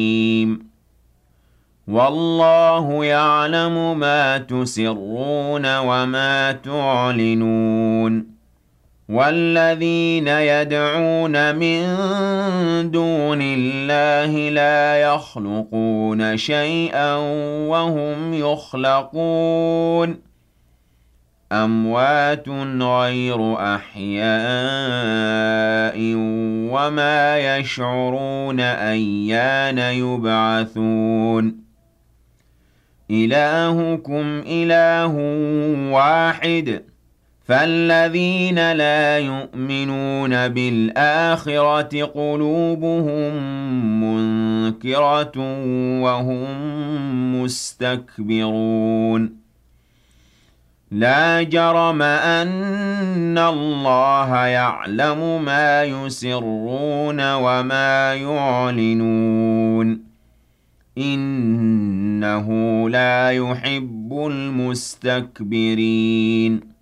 والله يعلم ما تسرون وما تعلنون والذين يدعون من دون الله لا يخلقون شيئا وهم يخلقون أموات غير أحياء وما يشعرون أيان يبعثون إلهكم إله واحد فالذين لا يؤمنون بالآخرة قلوبهم منكرة وهم مستكبرون لا جرم أن الله يعلم ما يسرون وما يعلنون إنه لا يحب المستكبرين